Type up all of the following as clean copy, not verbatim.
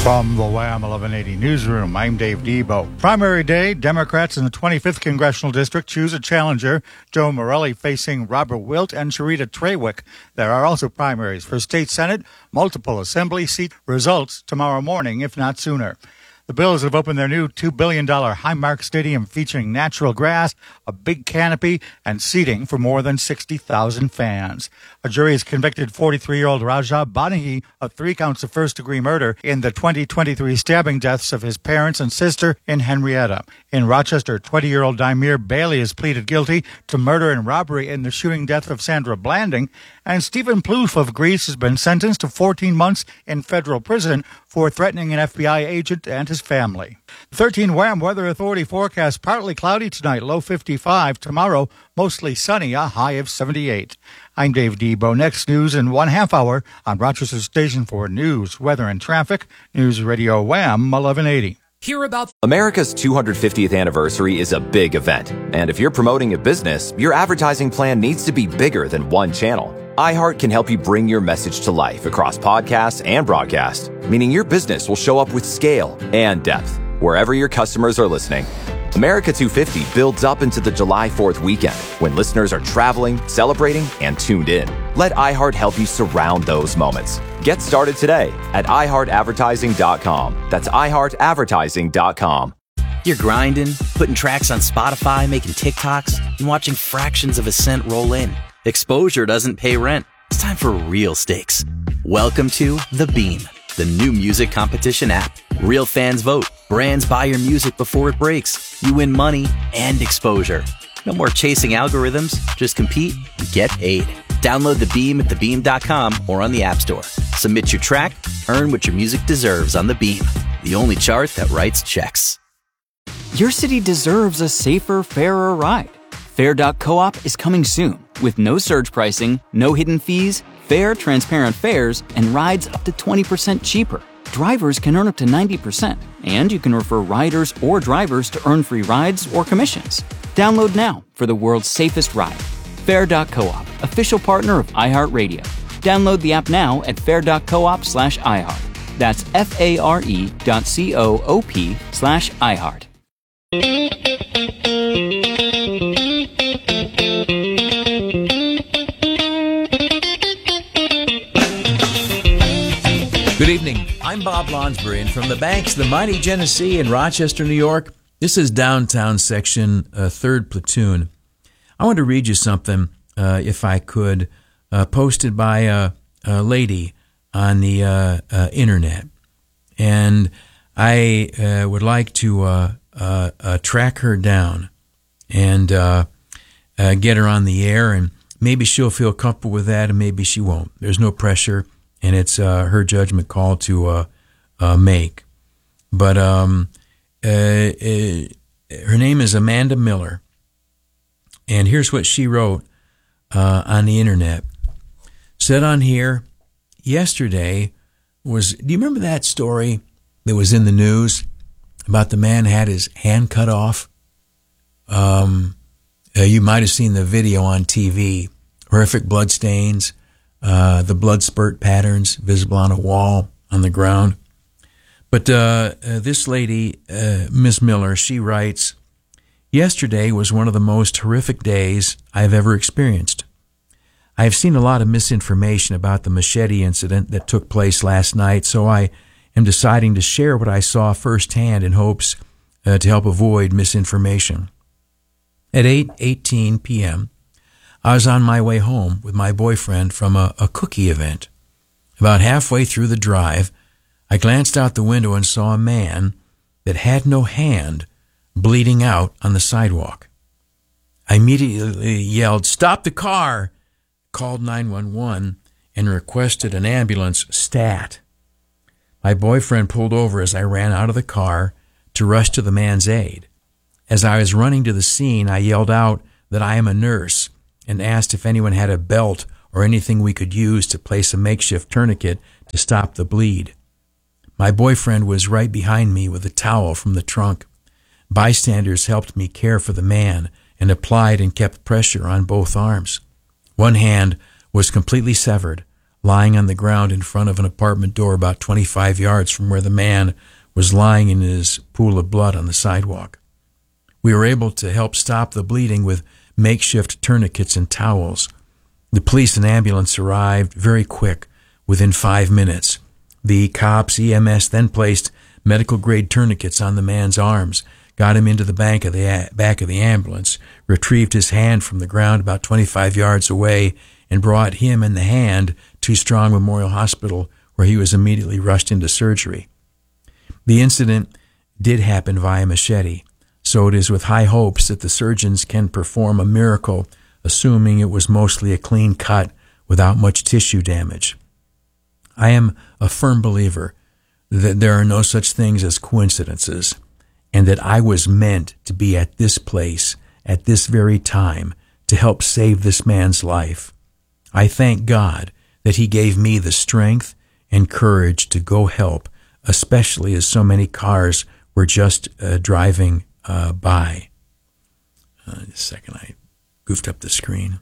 From the Wham 1180 Newsroom, I'm Dave Debo. Primary day, Democrats in the 25th Congressional District choose a challenger, Joe Morelli facing Robert Wilt and Sharita Trawick. There are also primaries for State Senate, multiple Assembly seat results tomorrow morning, if not sooner. The Bills have opened their new $2 billion Highmark Stadium featuring natural grass, a big canopy, and seating for more than 60,000 fans. A jury has convicted 43-year-old Raja Banahi of 3 counts of first-degree murder in the 2023 stabbing deaths of his parents and sister in Henrietta. In Rochester, 20-year-old Daimir Bailey has pleaded guilty to murder and robbery in the shooting death of Sandra Blanding. And Stephen Plouffe of Greece has been sentenced to 14 months in federal prison for threatening an FBI agent and his family. 13 Wham Weather Authority forecast partly cloudy tonight, low 55. Tomorrow, mostly sunny, a high of 78. I'm Dave Debo. Next news in 1/2 hour on Rochester Station for news, weather, and traffic. News Radio Wham 1180. Hear about America's 250th anniversary is a big event. And if you're promoting a business, your advertising plan needs to be bigger than one channel. iHeart can help you bring your message to life across podcasts and broadcast, meaning your business will show up with scale and depth wherever your customers are listening. America 250 builds up into the July 4th weekend when listeners are traveling, celebrating, and tuned in. Let iHeart help you surround those moments. Get started today at iHeartAdvertising.com. That's iHeartAdvertising.com. You're grinding, putting tracks on Spotify, making TikToks, and watching fractions of a cent roll in. Exposure doesn't pay rent. It's time for real stakes. Welcome to The Beam, the new music competition app. Real fans vote. Brands buy your music before it breaks. You win money and exposure. No more chasing algorithms. Just compete and get paid. Download The Beam at thebeam.com or on the App Store. Submit your track. Earn what your music deserves on The Beam, the only chart that writes checks. Your city deserves a safer, fairer ride. Fair.coop is coming soon with no surge pricing, no hidden fees, fair, transparent fares, and rides up to 20% cheaper. Drivers can earn up to 90%, and you can refer riders or drivers to earn free rides or commissions. Download now for the world's safest ride. Fair.coop, official partner of iHeartRadio. Download the app now at fair.coop/iHeart. That's FARE.coop/iHeart. Good evening. I'm Bob Lonsbury, and from the banks of the mighty Genesee in Rochester, New York, this is Downtown Section, 3rd Platoon. I want to read you something, if I could, posted by a lady on the internet. And I would like to track her down and get her on the air, and maybe she'll feel comfortable with that, and maybe she won't. There's no pressure, and it's her judgment call to make. But her name is Amanda Miller, and here's what she wrote on the internet. Said on here, yesterday was, do you remember that story that was in the news about the man had his hand cut off? You might have seen the video on TV. Horrific blood stains, the blood spurt patterns visible on a wall on the ground. But this lady, Miss Miller, she writes, yesterday was one of the most horrific days I've ever experienced. I have seen a lot of misinformation about the machete incident that took place last night, so I am deciding to share what I saw firsthand in hopes to help avoid misinformation. At 8:18 p.m., I was on my way home with my boyfriend from a cookie event. About halfway through the drive, I glanced out the window and saw a man that had no hand bleeding out on the sidewalk. I immediately yelled, "Stop the car!" called 911, and requested an ambulance stat. My boyfriend pulled over as I ran out of the car to rush to the man's aid. As I was running to the scene, I yelled out that I am a nurse and asked if anyone had a belt or anything we could use to place a makeshift tourniquet to stop the bleed. My boyfriend was right behind me with a towel from the trunk. Bystanders helped me care for the man and applied and kept pressure on both arms. One hand was completely severed, lying on the ground in front of an apartment door about 25 yards from where the man was lying in his pool of blood on the sidewalk. We were able to help stop the bleeding with makeshift tourniquets and towels. The police and ambulance arrived very quick, within 5 minutes. The cops, EMS, then placed medical-grade tourniquets on the man's arms, got him into the back of the ambulance, retrieved his hand from the ground about 25 yards away, and brought him and the hand to Strong Memorial Hospital, where he was immediately rushed into surgery. The incident did happen via machete, so it is with high hopes that the surgeons can perform a miracle, assuming it was mostly a clean cut without much tissue damage. I am a firm believer that there are no such things as coincidences, and that I was meant to be at this place at this very time to help save this man's life. I thank God that He gave me the strength and courage to go help, especially as so many cars were just driving by. Just a second, I goofed up the screen.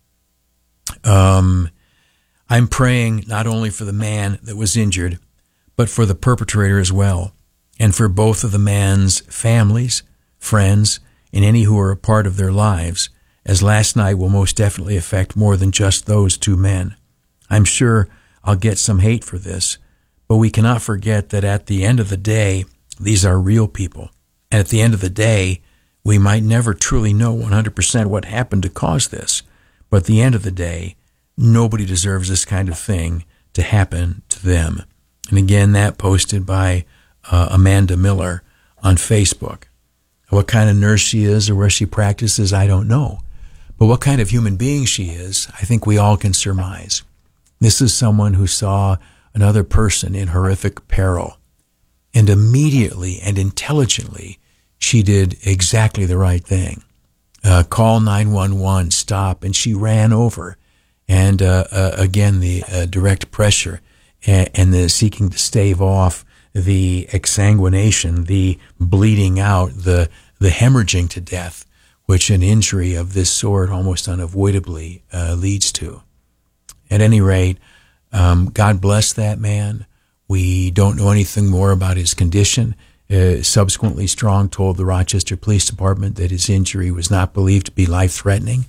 I'm praying not only for the man that was injured, but for the perpetrator as well, and for both of the man's families, friends, and any who are a part of their lives, as last night will most definitely affect more than just those two men. I'm sure I'll get some hate for this, but we cannot forget that at the end of the day, these are real people. And at the end of the day, we might never truly know 100% what happened to cause this. But at the end of the day, nobody deserves this kind of thing to happen to them. And again, that posted by Amanda Miller on Facebook. What kind of nurse she is or where she practices, I don't know. But what kind of human being she is, I think we all can surmise. This is someone who saw another person in horrific peril. And immediately and intelligently, she did exactly the right thing. Call 911, stop, and she ran over. And again, the direct pressure and the seeking to stave off the exsanguination, the bleeding out, the hemorrhaging to death, which an injury of this sort almost unavoidably leads to. At any rate, God bless that man. We don't know anything more about his condition. Subsequently, Strong told the Rochester Police Department that his injury was not believed to be life-threatening.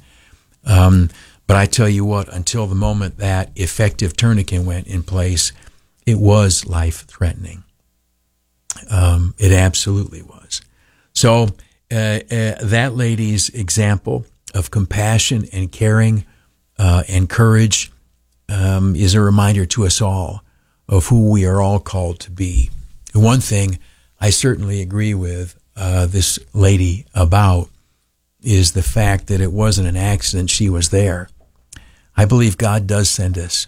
But I tell you what, until the moment that effective tourniquet went in place, it was life-threatening. It absolutely was. So that lady's example of compassion and caring and courage is a reminder to us all of who we are all called to be. And one thing I certainly agree with this lady about is the fact that it wasn't an accident she was there. I believe God does send us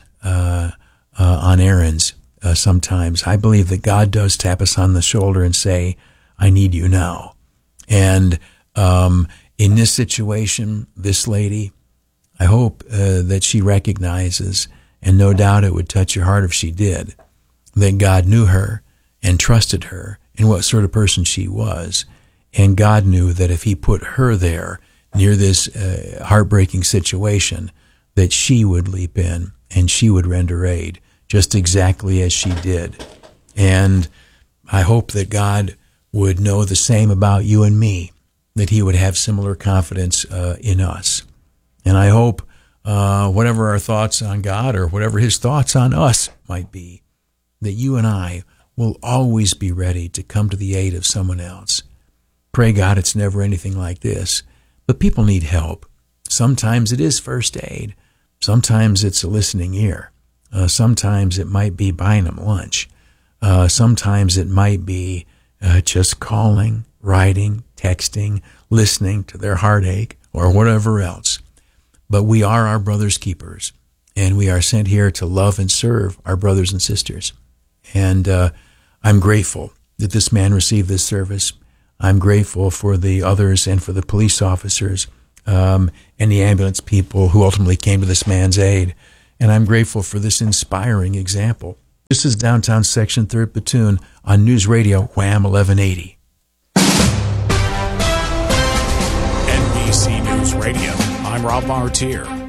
on errands sometimes. I believe that God does tap us on the shoulder and say, I need you now. And in this situation, this lady, I hope that she recognizes, and no doubt it would touch your heart if she did, that God knew her and trusted her and what sort of person she was. And God knew that if He put her there near this heartbreaking situation, that she would leap in and she would render aid, just exactly as she did. And I hope that God would know the same about you and me, that He would have similar confidence in us. And I hope whatever our thoughts on God or whatever His thoughts on us might be, that you and I will always be ready to come to the aid of someone else. Pray God it's never anything like this, but people need help. Sometimes it is first aid. Sometimes it's a listening ear. Sometimes it might be buying them lunch. Sometimes it might be just calling, writing, texting, listening to their heartache, or whatever else. But we are our brother's keepers, and we are sent here to love and serve our brothers and sisters. And I'm grateful that this man received this service. I'm grateful for the others and for the police officers and the ambulance people who ultimately came to this man's aid. And I'm grateful for this inspiring example. This is Downtown Section 3rd Platoon on News Radio Wham 1180. NBC News Radio. I'm Rob Martier.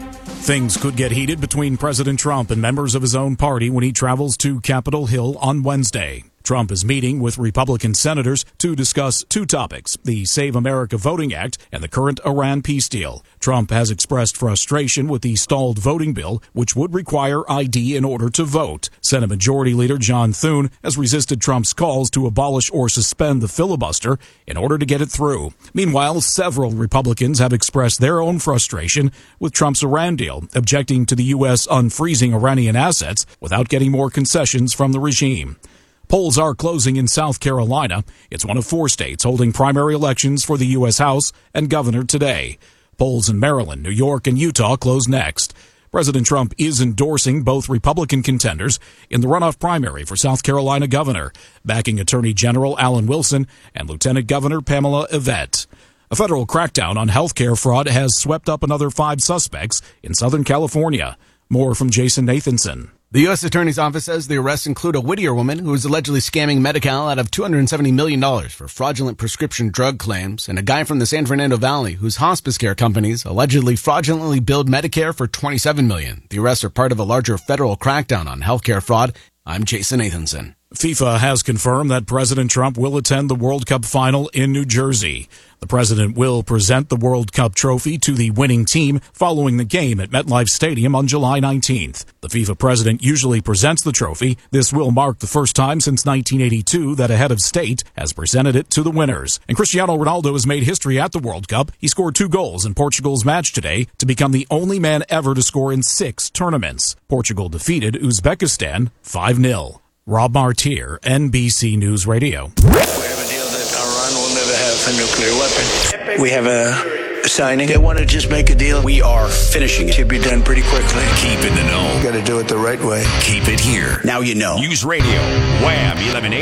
Things could get heated between President Trump and members of his own party when he travels to Capitol Hill on Wednesday. Trump is meeting with Republican senators to discuss two topics, the Save America Voting Act and the current Iran peace deal. Trump has expressed frustration with the stalled voting bill, which would require ID in order to vote. Senate Majority Leader John Thune has resisted Trump's calls to abolish or suspend the filibuster in order to get it through. Meanwhile, several Republicans have expressed their own frustration with Trump's Iran deal, objecting to the U.S. unfreezing Iranian assets without getting more concessions from the regime. Polls are closing in South Carolina. It's one of 4 states holding primary elections for the U.S. House and governor today. Polls in Maryland, New York, and Utah close next. President Trump is endorsing both Republican contenders in the runoff primary for South Carolina governor, backing Attorney General Alan Wilson and Lieutenant Governor Pamela Yvette. A federal crackdown on healthcare fraud has swept up another 5 suspects in Southern California. More from Jason Nathanson. The U.S. Attorney's Office says the arrests include a Whittier woman who is allegedly scamming Medi-Cal out of $270 million for fraudulent prescription drug claims, and a guy from the San Fernando Valley whose hospice care companies allegedly fraudulently billed Medicare for $27 million. The arrests are part of a larger federal crackdown on healthcare fraud. I'm Jason Nathanson. FIFA has confirmed that President Trump will attend the World Cup final in New Jersey. The president will present the World Cup trophy to the winning team following the game at MetLife Stadium on July 19th. The FIFA president usually presents the trophy. This will mark the first time since 1982 that a head of state has presented it to the winners. And Cristiano Ronaldo has made history at the World Cup. He scored 2 goals in Portugal's match today to become the only man ever to score in 6 tournaments. Portugal defeated Uzbekistan 5-0. Rob Martier, NBC News Radio. We have a deal that Iran will never have a nuclear weapon. We have a signing. They want to just make a deal. We are finishing it. It should be done pretty quickly. Keep in the know. Got to do it the right way. Keep it here. Now you know. News Radio, Wham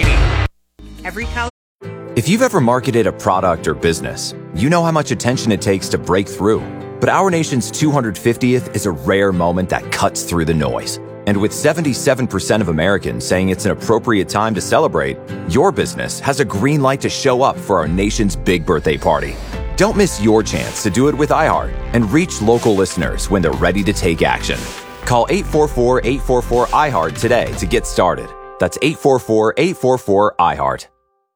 1180. If you've ever marketed a product or business, you know how much attention it takes to break through. But our nation's 250th is a rare moment that cuts through the noise. And with 77% of Americans saying it's an appropriate time to celebrate, your business has a green light to show up for our nation's big birthday party. Don't miss your chance to do it with iHeart and reach local listeners when they're ready to take action. Call 844-844-iHeart today to get started. That's 844-844-iHeart.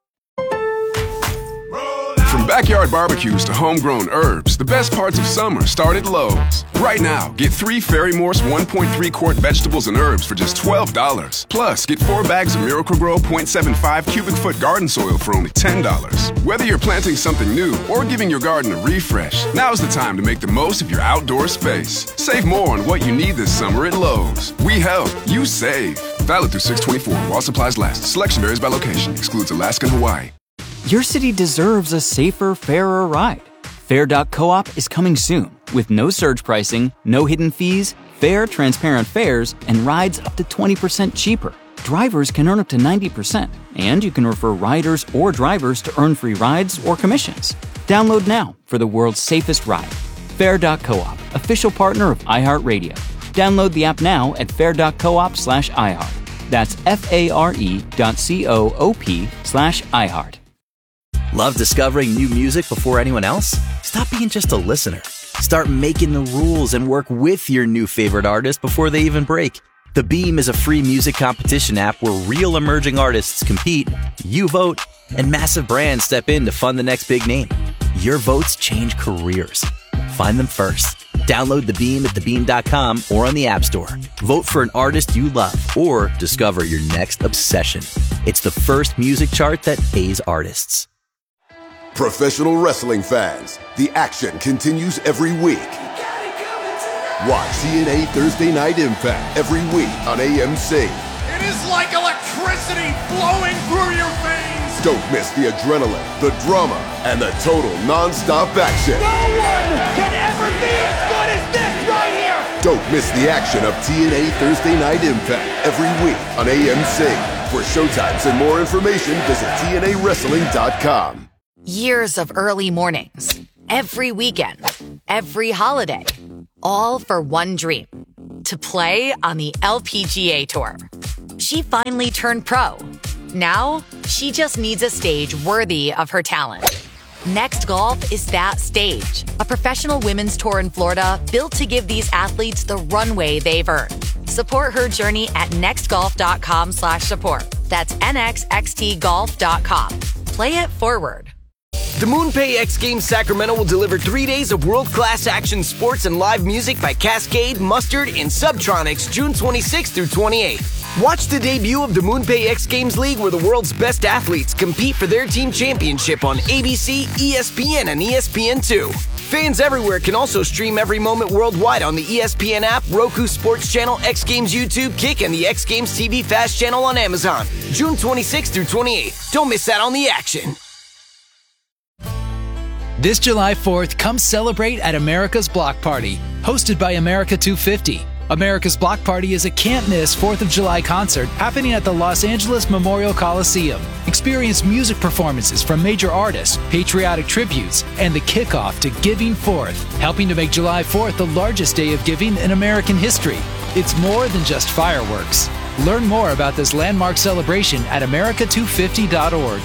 From backyard barbecues to homegrown herbs, the best parts of summer start at Lowe's. Right now, get 3 Ferry-Morse 1.3-quart vegetables and herbs for just $12. Plus, get 4 bags of Miracle-Gro 0.75 cubic foot garden soil for only $10. Whether you're planting something new or giving your garden a refresh, now's the time to make the most of your outdoor space. Save more on what you need this summer at Lowe's. We help, you save. Valid through 6/24 while supplies last. Selection varies by location. Excludes Alaska and Hawaii. Your city deserves a safer, fairer ride. Fair.coop is coming soon with no surge pricing, no hidden fees, fair, transparent fares, and rides up to 20% cheaper. Drivers can earn up to 90%, and you can refer riders or drivers to earn free rides or commissions. Download now for the world's safest ride. Fair.coop, official partner of iHeartRadio. Download the app now at fair.coop/iHeart. That's FARE.coop/iHeart. Love discovering new music before anyone else? Stop being just a listener. Start making the rules and work with your new favorite artist before they even break. The Beam is a free music competition app where real emerging artists compete, you vote, and massive brands step in to fund the next big name. Your votes change careers. Find them first. Download The Beam at thebeam.com or on the App Store. Vote for an artist you love or discover your next obsession. It's the first music chart that pays artists. Professional wrestling fans, the action continues every week. Watch TNA Thursday Night Impact every week on AMC. It is like electricity flowing through your veins. Don't miss the adrenaline, the drama, and the total non-stop action. No one can ever be as good as this right here. Don't miss the action of TNA Thursday Night Impact every week on AMC. For showtimes and more information, visit TNAWrestling.com. Years of early mornings, every weekend, every holiday, all for one dream, to play on the LPGA Tour. She finally turned pro. Now, she just needs a stage worthy of her talent. Next Golf is that stage, a professional women's tour in Florida built to give these athletes the runway they've earned. Support her journey at nextgolf.com/support. That's nxxtgolf.com. Play it forward. The MoonPay X Games Sacramento will deliver 3 days of world-class action sports and live music by Cascade, Mustard, and Subtronics June 26th through 28th. Watch the debut of the MoonPay X Games League where the world's best athletes compete for their team championship on ABC, ESPN, and ESPN2. Fans everywhere can also stream every moment worldwide on the ESPN app, Roku Sports Channel, X Games YouTube, Kick, and the X Games TV Fast Channel on Amazon. June 26th through 28th. Don't miss out on the action. This July 4th, come celebrate at America's Block Party, hosted by America 250. America's Block Party is a can't-miss 4th of July concert happening at the Los Angeles Memorial Coliseum. Experience music performances from major artists, patriotic tributes, and the kickoff to Giving Forth, helping to make July 4th the largest day of giving in American history. It's more than just fireworks. Learn more about this landmark celebration at america250.org.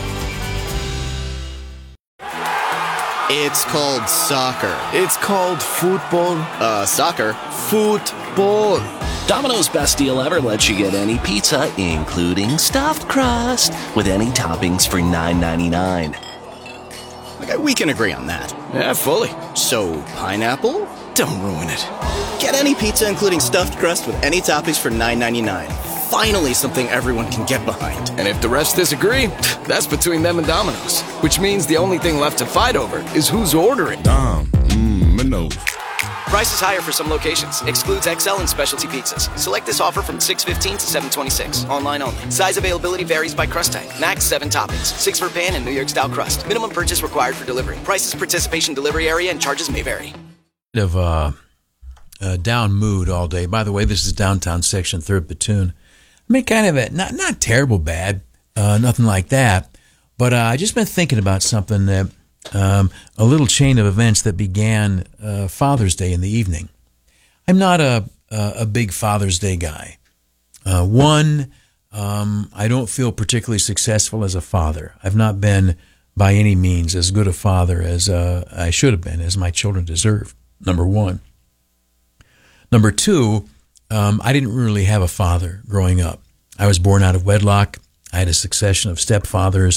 It's called soccer. It's called football. Soccer. Football. Domino's best deal ever lets you get any pizza, including stuffed crust, with any toppings for $9.99. Okay, we can agree on that. Yeah, fully. So, pineapple? Don't ruin it. Get any pizza, including stuffed crust, with any toppings for $9.99. Finally, something everyone can get behind. And if the rest disagree, that's between them and Domino's. Which means the only thing left to fight over is who's ordering. Domino's. Price is higher for some locations. Excludes XL and specialty pizzas. Select this offer from 6/15 to 7/26. Online only. Size availability varies by crust type. Max 7 toppings. 6 for pan and New York style crust. Minimum purchase required for delivery. Prices, participation, delivery area, and charges may vary. Of down mood all day. By the way, this is Downtown Section 3rd Platoon. I mean, kind of not terrible bad, nothing like that. But I just been thinking about something that a little chain of events that began Father's Day in the evening. I'm not a big Father's Day guy. I don't feel particularly successful as a father. I've not been by any means as good a father as I should have been, as my children deserve. Number one. Number two, I didn't really have a father growing up. I was born out of wedlock. I had a succession of stepfathers.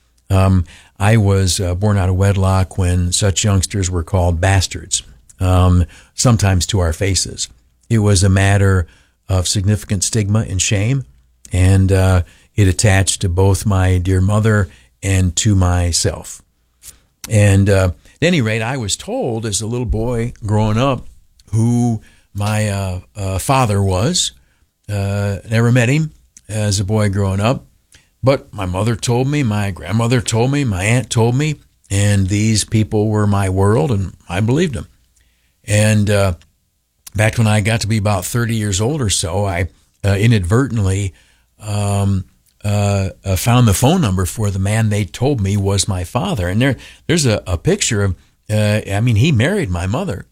I was born out of wedlock when such youngsters were called bastards, sometimes to our faces. It was a matter of significant stigma and shame, and it attached to both my dear mother and to myself. And at any rate, I was told as a little boy growing up who my father was. Never met him as a boy growing up, but my mother told me, my grandmother told me, my aunt told me, and these people were my world, and I believed them. And back when I got to be about 30 years old or so, I inadvertently found the phone number for the man they told me was my father. And there's a picture of, he married my mother.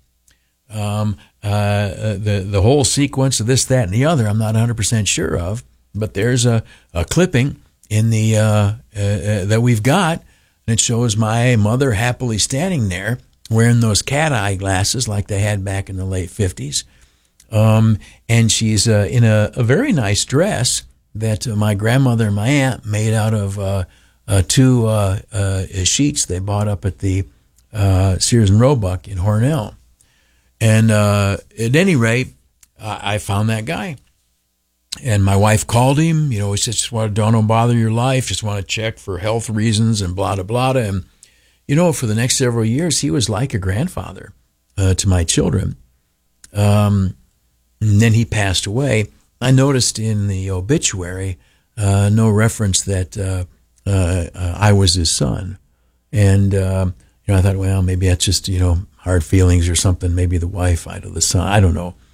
The whole sequence of this, that, and the other, I'm not 100% sure of, but there's a clipping in the that we've got, and it shows my mother happily standing there wearing those cat eye glasses like they had back in the late 50s, and she's in a very nice dress that my grandmother and my aunt made out of two sheets they bought up at the Sears and Roebuck in Hornell. And at any rate, I found that guy. And my wife called him, he said, just want to don't bother your life, just want to check for health reasons and blah, blah, blah. And, for the next several years, he was like a grandfather to my children. And then he passed away. I noticed in the obituary no reference that I was his son. And, I thought, well, maybe that's just, hard feelings or something. Maybe the wife idoled the son. I don't know.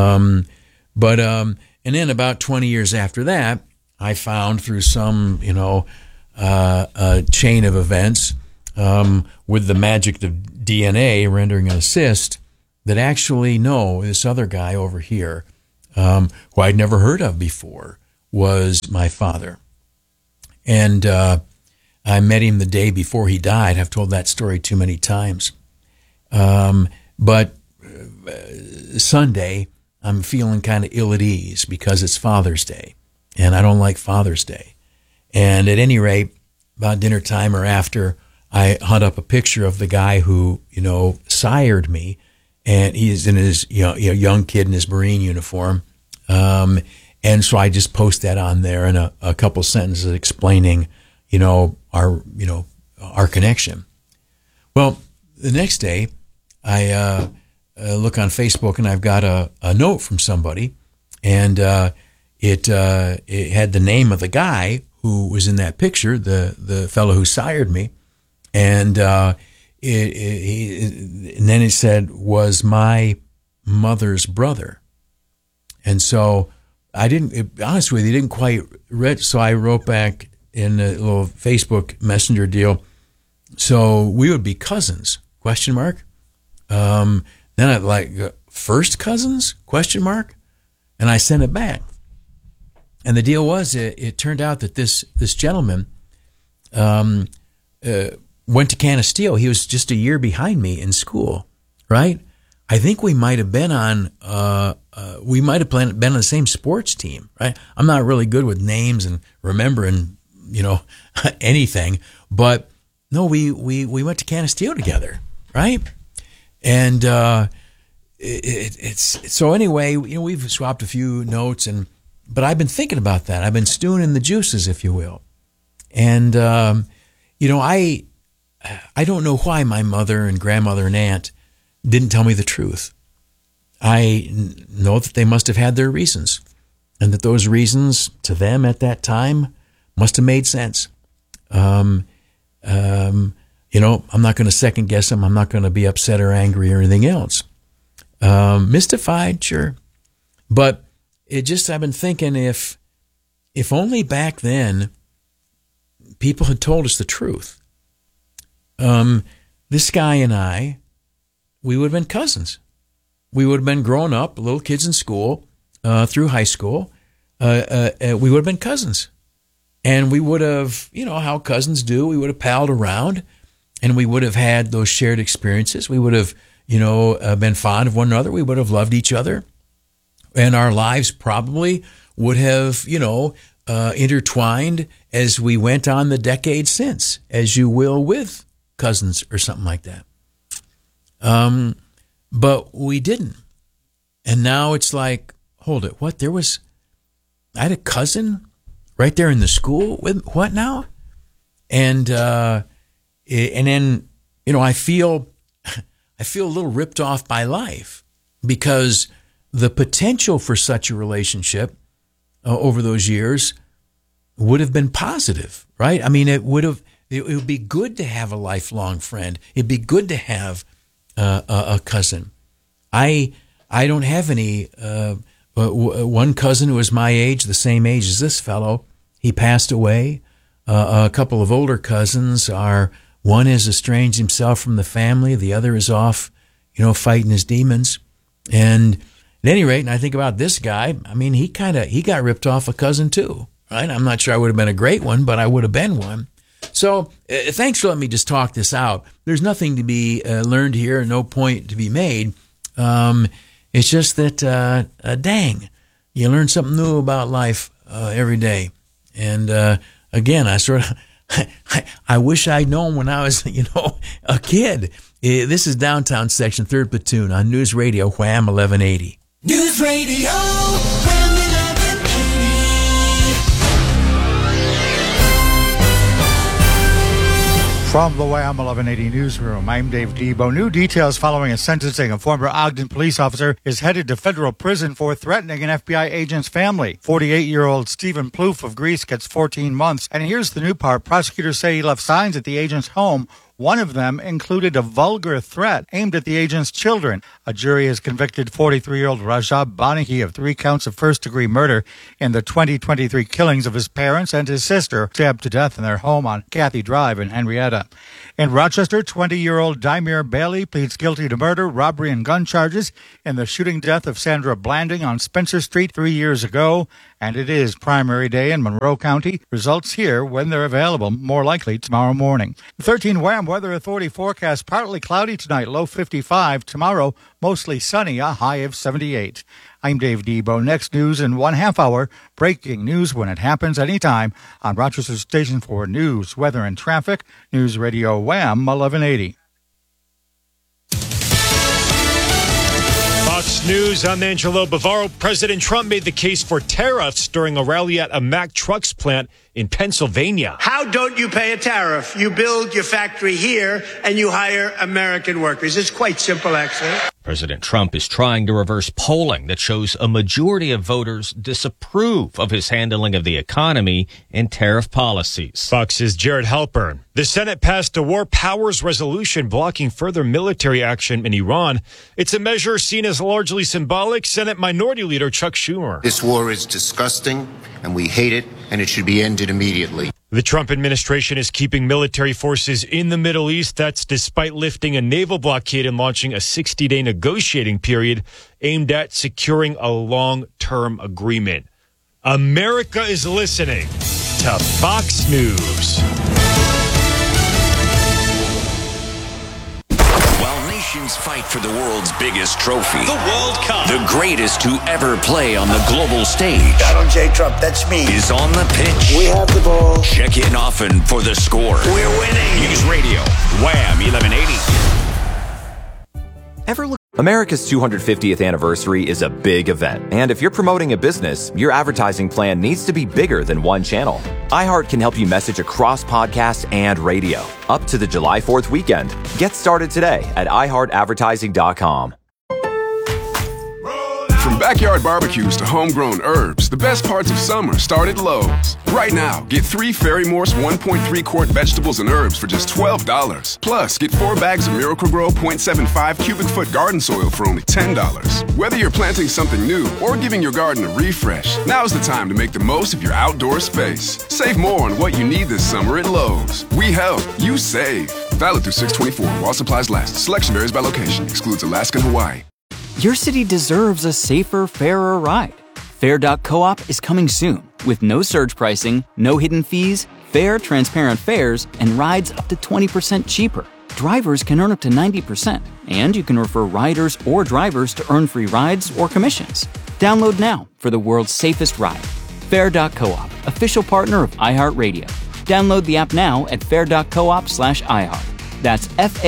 And then about 20 years after that, I found through some, chain of events with the magic of DNA rendering an assist that actually, no, this other guy over here, who I'd never heard of before, was my father. And I met him the day before he died. I've told that story too many times. But Sunday, I'm feeling kind of ill at ease because it's Father's Day, and I don't like Father's Day. And at any rate, about dinner time or after, I hunt up a picture of the guy who, sired me, and he's in his young kid in his Marine uniform. And so I just post that on there and a couple sentences explaining, our connection. Well, the next day, I look on Facebook and I've got a note from somebody, and it had the name of the guy who was in that picture, the fellow who sired me, and and then it said, was my mother's brother. And so I honestly, they didn't quite read, so I wrote back in a little Facebook Messenger deal, so we would be cousins, ? Then I first cousins, ? And I sent it back. And the deal was, it turned out that this gentleman went to Canasteel. He was just a year behind me in school, right? I think we might have been on the same sports team, right? I'm not really good with names and remembering, anything, but no, we went to Canasteel together, right? And it's so anyway, we've swapped a few notes, but I've been thinking about that. I've been stewing in the juices, if you will. And I don't know why my mother and grandmother and aunt didn't tell me the truth. I know that they must have had their reasons, and that those reasons to them at that time must have made sense. I'm not going to second guess them. I'm not going to be upset or angry or anything else. Mystified, sure. But I've been thinking, if only back then people had told us the truth. This guy and I, we would have been cousins. We would have been grown up, little kids in school, through high school. We would have been cousins. And we would have, how cousins do, we would have palled around, and we would have had those shared experiences. We would have, been fond of one another. We would have loved each other. And our lives probably would have, intertwined as we went on the decades since, as you will with cousins or something like that. But we didn't. And now it's like, hold it, what? I had a cousin right there in the school with what now? And then, I feel a little ripped off by life, because the potential for such a relationship over those years would have been positive, right? I mean, it would be good to have a lifelong friend. It'd be good to have a cousin. I don't have any. One cousin who was my age, the same age as this fellow, he passed away. A couple of older cousins one has estranged himself from the family. The other is off, fighting his demons. And at any rate, and I think about this guy, I mean, he got ripped off a cousin too, right? I'm not sure I would have been a great one, but I would have been one. So thanks for letting me just talk this out. There's nothing to be learned here, no point to be made. It's just that, dang, you learn something new about life every day. And again, I wish I'd known when I was, a kid. This is Downtown Section, 3rd Platoon on News Radio, Wham 1180. News Radio, Wham 1180. From the Wham 1180 newsroom, I'm Dave Debo. New details following a sentencing. A former Ogden police officer is headed to federal prison for threatening an FBI agent's family. 48-year-old Stephen Plouffe of Greece gets 14 months. And here's the new part. Prosecutors say he left signs at the agent's home One of them included a vulgar threat aimed at the agent's children. A jury has convicted 43-year-old Rajab Banahi of 3 counts of first-degree murder in the 2023 killings of his parents and his sister, stabbed to death in their home on Cathy Drive in Henrietta. In Rochester, 20-year-old Daimir Bailey pleads guilty to murder, robbery, and gun charges in the shooting death of Sandra Blanding on Spencer Street 3 years ago. And it is primary day in Monroe County. Results here when they're available, more likely tomorrow morning. 13 WHAM Weather Authority forecast partly cloudy tonight, low 55. Tomorrow, mostly sunny, a high of 78. I'm Dave Debo. Next news in 1/2 hour. Breaking news when it happens anytime on Rochester Station for news, weather, and traffic. News Radio WHAM 1180. Fox News, I'm Angelo Bavaro. President Trump made the case for tariffs during a rally at a Mack Trucks plant in Pennsylvania. How don't you pay a tariff? You build your factory here and you hire American workers. It's quite simple, actually. President Trump is trying to reverse polling that shows a majority of voters disapprove of his handling of the economy and tariff policies. Fox's Jared Halpern. The Senate passed a war powers resolution blocking further military action in Iran. It's a measure seen as largely symbolic. Senate Minority Leader Chuck Schumer. This war is disgusting, and we hate it, and it should be ended immediately. The Trump administration is keeping military forces in the Middle East. That's despite lifting a naval blockade and launching a 60-day negotiating period aimed at securing a long-term agreement. America is listening to Fox News. While nations fight for the world's biggest trophy, The World Cup. the greatest to ever play on the global stage, Donald J. Trump, that's me. is on the pitch. We have the ball. Check in often for the score. We're winning. News Radio, WHAM 1180. Ever look? America's 250th anniversary is a big event, and if you're promoting a business, your advertising plan needs to be bigger than one channel. iHeart can help you message across podcast and radio, up to the July 4th weekend. Get started today at iHeartAdvertising.com. From backyard barbecues to homegrown herbs, the best parts of summer start at Lowe's. Right now, get 3 Ferry Morse 1.3 quart vegetables and herbs for just $12. Plus, get 4 bags of Miracle-Gro 0.75 cubic foot garden soil for only $10. Whether you're planting something new or giving your garden a refresh, now's the time to make the most of your outdoor space. Save more on what you need this summer at Lowe's. We help, you save. Valid through 6/24 while supplies last. Selection varies by location. Excludes Alaska and Hawaii. Your city deserves a safer, fairer ride. Fair.coop is coming soon with no surge pricing, no hidden fees, fair, transparent fares, and rides up to 20% cheaper. Drivers can earn up to 90%, and you can refer riders or drivers to earn free rides or commissions. Download now for the world's safest ride. Fair.coop, official partner of iHeartRadio. Download the app now at fair.coop/iHeart. That's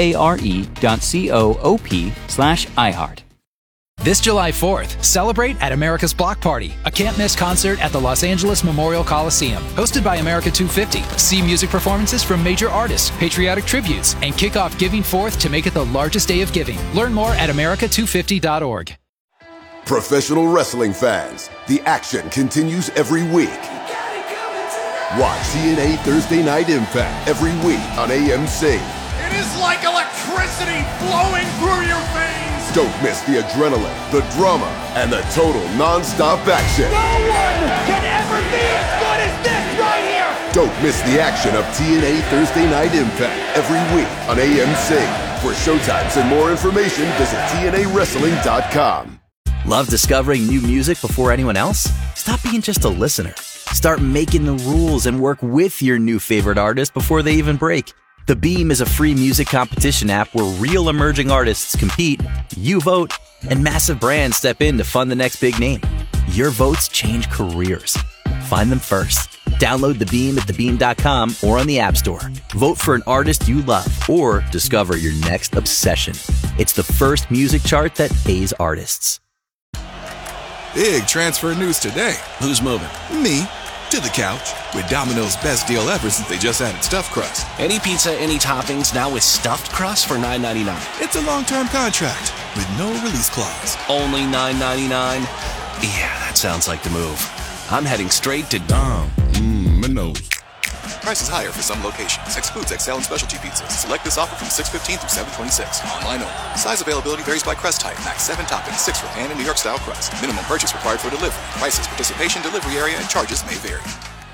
FARE.coop/iHeart. This July 4th, celebrate at America's Block Party, a can't-miss concert at the Los Angeles Memorial Coliseum. Hosted by America 250. See music performances from major artists, patriotic tributes, and kick off Giving Forth to make it the largest day of giving. Learn more at america250.org. Professional wrestling fans, the action continues every week. Watch TNA Thursday Night Impact every week on AMC. It is like electricity flowing through your veins. Don't miss the adrenaline, the drama, and the total non-stop action. No one can ever be as good as this right here. Don't miss the action of TNA Thursday Night Impact every week on AMC. For showtimes and more information, visit TNAWrestling.com. Love discovering new music before anyone else? Stop being just a listener. Start making the rules and work with your new favorite artist before they even break. The Beam is a free music competition app where real emerging artists compete, you vote, and massive brands step in to fund the next big name. Your votes change careers. Find them first. Download The Beam at thebeam.com or on the App Store. Vote for an artist you love or discover your next obsession. It's the first music chart that pays artists. Big transfer news today. Who's moving? Me. To the couch with Domino's best deal ever since they just added stuffed crust. Any pizza, any toppings, now with stuffed crust for $9.99. It's a long-term contract with no release clause. Only $9.99? Yeah, that sounds like the move. I'm heading straight to Domino's. Prices higher for some locations. Excludes XL and specialty pizzas. Select this offer from 6/15 through 7/26. Online only. Size availability varies by crust type. Max 7 toppings, 6 for pan and New York style crust. Minimum purchase required for delivery. Prices, participation, delivery area, and charges may vary.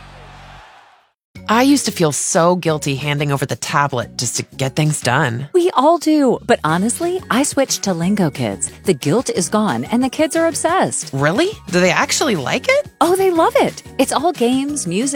I used to feel so guilty handing over the tablet just to get things done. We all do, but honestly, I switched to Lingo Kids. The guilt is gone, and the kids are obsessed. Really? Do they actually like it? Oh, they love it. It's all games, music,